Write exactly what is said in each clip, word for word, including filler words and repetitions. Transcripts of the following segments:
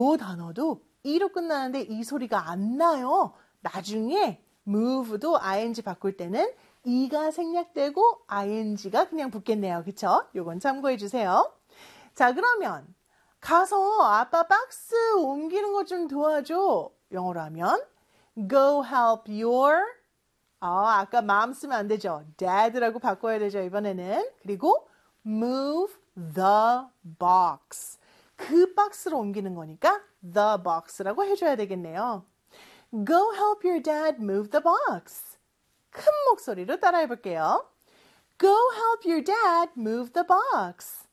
이 단어도 e로 끝나는데 이 소리가 안 나요. 나중에 move도 ing 바꿀 때는 e가 생략되고 ing가 그냥 붙겠네요. 그쵸? 요건 참고해 주세요. 자, 그러면 가서 아빠 박스 옮기는 거 좀 도와줘. 영어로 하면 go help your 아, 아까 mom 쓰면 안 되죠. dad라고 바꿔야 되죠. 이번에는. 그리고 move the box. 그 박스로 옮기는 거니까 the box라고 해줘야 되겠네요. Go help your dad move the box. 큰 목소리로 따라해 볼게요. Go help your dad move the box.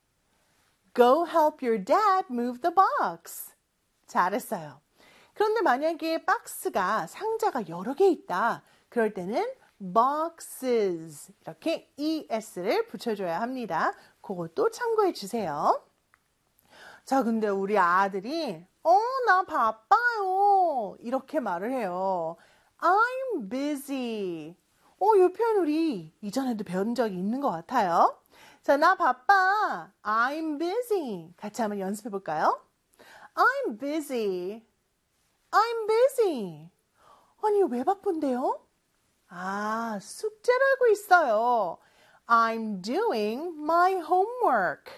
Go help your dad move the box. 잘했어요. 그런데 만약에 박스가 상자가 여러 개 있다. 그럴 때는 boxes 이렇게 es를 붙여줘야 합니다. 그것도 참고해 주세요. 자, 근데 우리 아들이 어, 나 바빠요. 이렇게 말을 해요. I'm busy. 어, 이 표현 우리 이전에도 배운 적이 있는 것 같아요. 자, 나 바빠. I'm busy. 같이 한번 연습해 볼까요? I'm busy. I'm busy. 아니, 왜 바쁜데요? 아, 숙제를 하고 있어요. I'm doing my homework.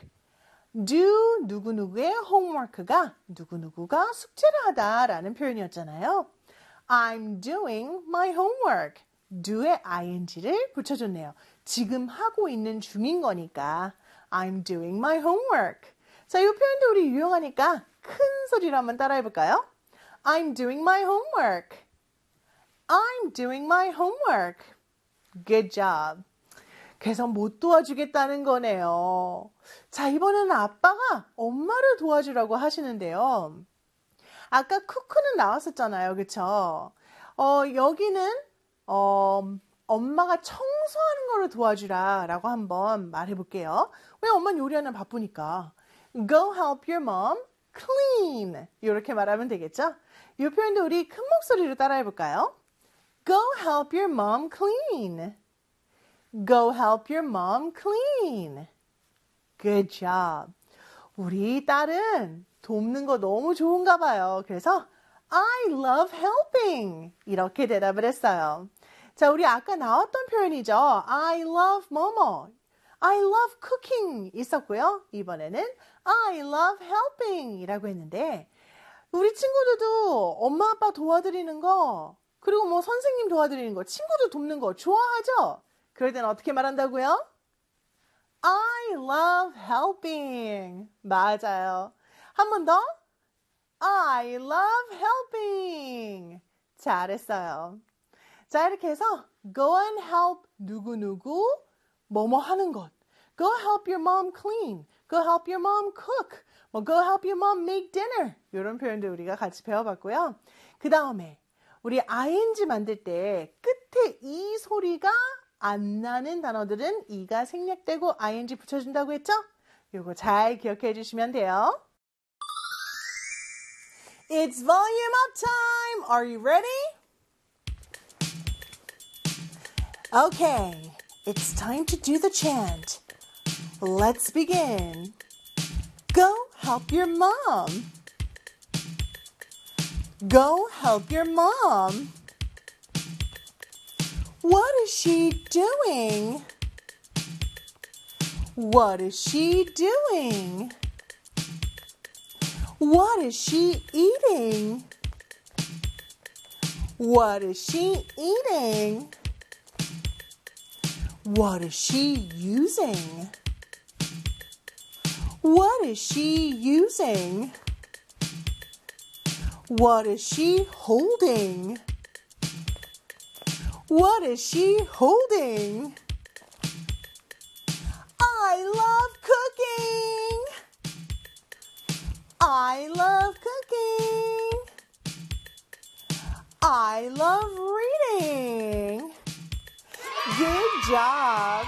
do 누구누구의 homework가 누구누구가 숙제를 하다라는 표현이었잖아요. I'm doing my homework. do에 ing를 붙여줬네요. 지금 하고 있는 중인 거니까 I'm doing my homework. 자, 이 표현도 우리 유용하니까 큰 소리로 한번 따라해 볼까요? I'm doing my homework. I'm doing my homework. Good job. 그래서 못 도와주겠다는 거네요. 자, 이번에는 아빠가 엄마를 도와주라고 하시는데요. 아까 쿠크는 나왔었잖아요. 그쵸? 어, 여기는 어, 엄마가 청소하는 거를 도와주라 라고 한번 말해볼게요. 왜 엄마는 요리하는 바쁘니까. Go help your mom clean. 이렇게 말하면 되겠죠? 이 표현도 우리 큰 목소리로 따라해볼까요? Go help your mom clean. Go help your mom clean. Good job. 우리 딸은 돕는 거 너무 좋은가 봐요. 그래서 I love helping. 이렇게 대답을 했어요. 자, 우리 아까 나왔던 표현이죠. I love 뭐뭐. I love cooking 있었고요. 이번에는 I love helping 이라고 했는데 우리 친구들도 엄마 아빠 도와드리는 거 그리고 뭐 선생님 도와드리는 거 친구들 돕는 거 좋아하죠? 그럴 때는 어떻게 말한다고요? I love helping. 맞아요. 한 번 더. I love helping. 잘했어요. 자, 이렇게 해서 go and help 누구누구 뭐뭐 하는 것. Go help your mom clean. Go help your mom cook. 뭐 go help your mom make dinner. 이런 표현들 우리가 같이 배워봤고요. 그 다음에 우리 ing 만들 때 끝에 이 소리가 안 나는 단어들은 이가 생략되고 ing 붙여준다고 했죠? 이거 잘 기억해 주시면 돼요. It's volume up time. Are you ready? Okay, it's time to do the chant. Let's begin. Go help your mom. Go help your mom. What is she doing? What is she doing? What is she eating? What is she eating? What is she using? What is she using? What is she holding? What is she holding? I love cooking. I love cooking. I love reading. Good job.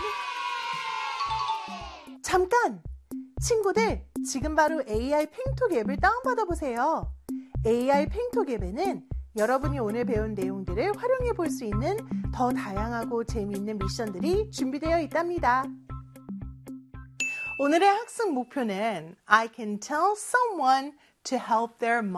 잠깐! 친구들, 지금 바로 에이아이 팽톡 앱을 다운받아 보세요. 에이아이 팽톡 앱에는 여러분이 오늘 배운 내용들을 활용해 볼 수 있는 더 다양하고 재미있는 미션들이 준비되어 있답니다. 오늘의 학습 목표는 I can tell someone to help their